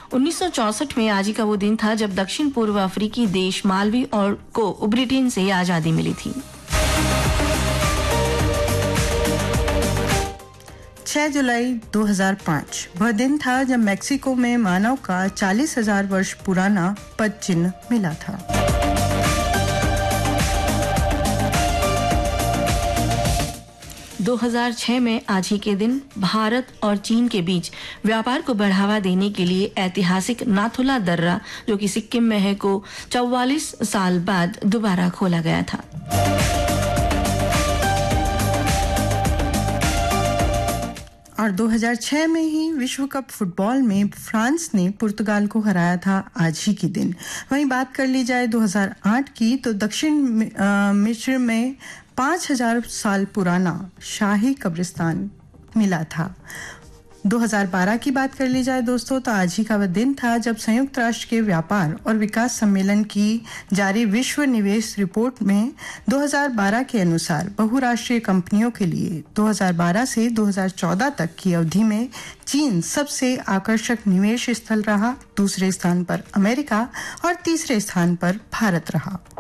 1964 में आज ही का वो दिन था जब दक्षिण पूर्व अफ्रीकी देश मालवी को ब्रिटेन से आजादी मिली थी। 6 जुलाई 2005 वह दिन था जब मेक्सिको में मानव का 40,000 वर्ष पुराना पद चिन्ह मिला था। दो 2006 में आज ही के दिन भारत और चीन के बीच व्यापार को बढ़ावा देने के लिए ऐतिहासिक नाथुला दर्रा, जो कि सिक्किम में है, को 44 साल बाद दोबारा खोला गया था। और 2006 में ही विश्व कप फुटबॉल में फ्रांस ने पुर्तगाल को हराया था आज ही के दिन। वहीं बात कर ली जाए 2008 की, तो दक्षिण मिस्र में 5,000 साल पुराना शाही कब्रिस्तान मिला था। 2012 की बात कर ली जाए दोस्तों, तो आज ही का वह दिन था जब संयुक्त राष्ट्र के व्यापार और विकास सम्मेलन की जारी विश्व निवेश रिपोर्ट में 2012 के अनुसार बहुराष्ट्रीय कंपनियों के लिए 2012 से 2014 तक की अवधि में चीन सबसे आकर्षक निवेश स्थल रहा, दूसरे स्थान पर अमेरिका और तीसरे स्थान पर भारत रहा।